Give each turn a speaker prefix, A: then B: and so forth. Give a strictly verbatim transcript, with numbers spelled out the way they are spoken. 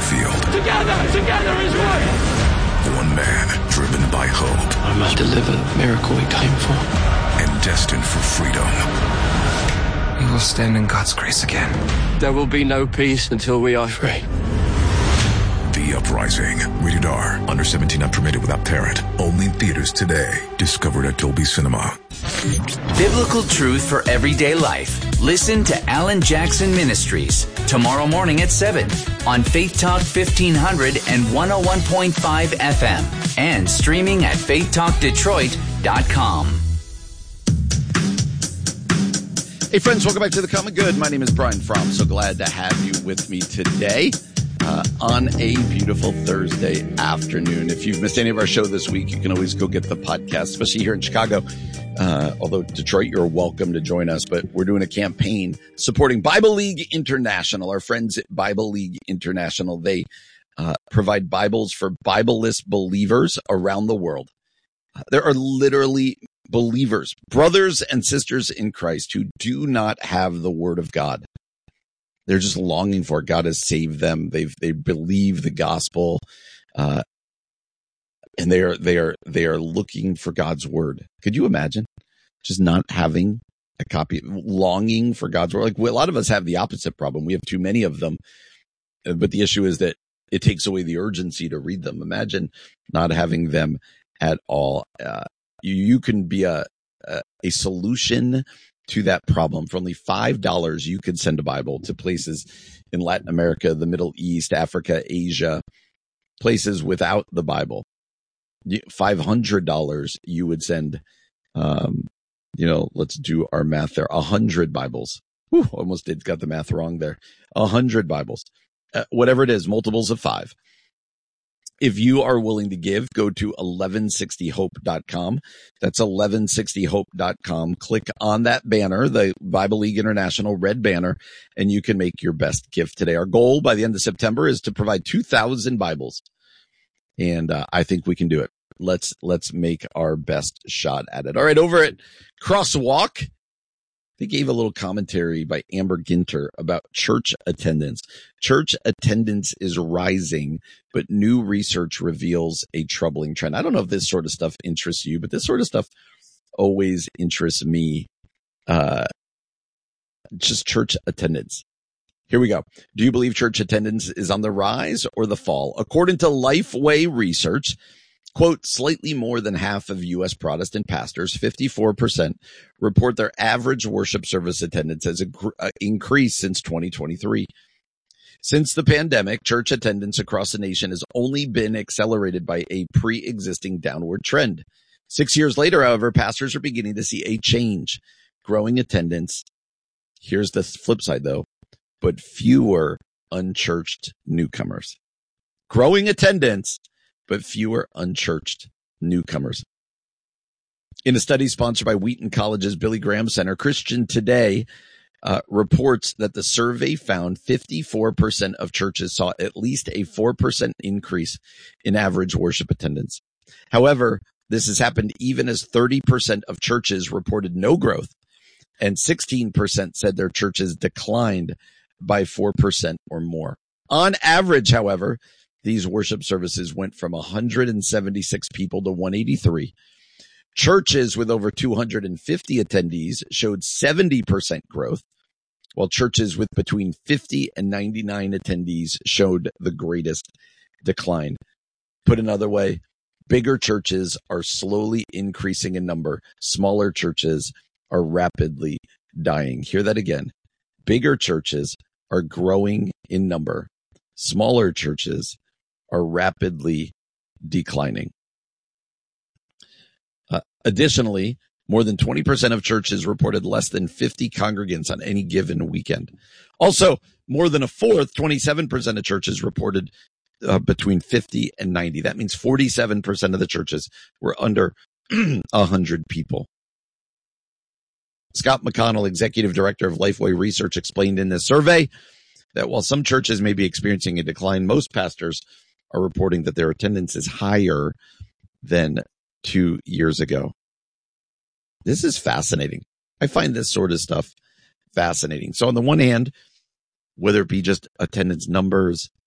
A: field.
B: Together, together is one.
A: One man driven by hope.
C: I must deliver the miracle we came for.
A: And destined for freedom.
D: We will stand in God's grace again.
C: There will be no peace until we are free.
A: The Uprising. Rated R. Under seventeen, not permitted without parent. Only in theaters today. Discovered at Dolby Cinema.
E: Biblical truth for everyday life. Listen to Alan Jackson Ministries tomorrow morning at seven on Faith Talk fifteen hundred and one oh one point five F M and streaming at faith talk detroit dot com.
F: Hey friends, welcome back to The Common Good. My name is Brian Fromm. So glad to have you with me today uh, on a beautiful Thursday afternoon. If you've missed any of our show this week, you can always go get the podcast, especially here in Chicago. Uh, although Detroit, you're welcome to join us, but we're doing a campaign supporting Bible League International. Our friends at Bible League International, they uh, provide Bibles for Bible-less believers around the world. Uh, there are literally believers, brothers and sisters in Christ who do not have the word of God. They're just longing for it. God has saved them. They've, they believe the gospel, uh, and they are, they are, they are looking for God's word. Could you imagine just not having a copy, longing for God's word? Like, well, a lot of us have the opposite problem. We have too many of them, but the issue is that it takes away the urgency to read them. Imagine not having them at all. Uh, You, you can be a, a a solution to that problem. For only five dollars, you could send a Bible to places in Latin America, the Middle East, Africa, Asia, places without the Bible. five hundred dollars, you would send, um, you know, let's do our math there, one hundred Bibles. Whew, almost did got the math wrong there. one hundred Bibles. Uh, whatever it is, multiples of five. If you are willing to give, go to eleven sixty hope dot com. That's eleven sixty hope dot com. Click on that banner, the Bible League International red banner, and you can make your best gift today. Our goal by the end of September is to provide two thousand Bibles. And uh, I think we can do it. Let's, let's make our best shot at it. All right. Over at Crosswalk, they gave a little commentary by Amber Ginter about church attendance. Church attendance is rising, but new research reveals a troubling trend. I don't know if this sort of stuff interests you, but this sort of stuff always interests me. Uh, just church attendance. Here we go. Do you believe church attendance is on the rise or the fall? According to Lifeway Research, quote, slightly more than half of U S Protestant pastors, fifty-four percent, report their average worship service attendance has uh, increased since twenty twenty-three. Since the pandemic, church attendance across the nation has only been accelerated by a pre-existing downward trend. Six years later, however, pastors are beginning to see a change. Growing attendance. Here's the flip side, though, but fewer unchurched newcomers. Growing attendance, but fewer unchurched newcomers. In a study sponsored by Wheaton College's Billy Graham Center, Christian Today uh, reports that the survey found fifty-four percent of churches saw at least a four percent increase in average worship attendance. However, this has happened even as thirty percent of churches reported no growth, and sixteen percent said their churches declined by four percent or more. On average, however, these worship services went from one hundred seventy-six people to one hundred eighty-three. Churches with over two hundred fifty attendees showed seventy percent growth, while churches with between fifty and ninety-nine attendees showed the greatest decline. Put another way, bigger churches are slowly increasing in number. Smaller churches are rapidly dying. Hear that again. Bigger churches are growing in number. Smaller churches are rapidly declining. Uh, additionally, more than twenty percent of churches reported less than fifty congregants on any given weekend. Also, more than a fourth, twenty-seven percent of churches reported uh, between fifty and ninety. That means forty-seven percent of the churches were under one hundred people. Scott McConnell, executive director of Lifeway Research, explained in this survey that while some churches may be experiencing a decline, most pastors are reporting that their attendance is higher than two years ago. This is fascinating. I find this sort of stuff fascinating. So on the one hand, whether it be just attendance numbers,